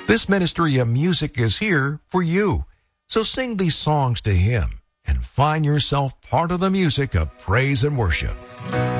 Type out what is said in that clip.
This ministry of music is here for you. So sing these songs to Him and find yourself part of the music of praise and worship.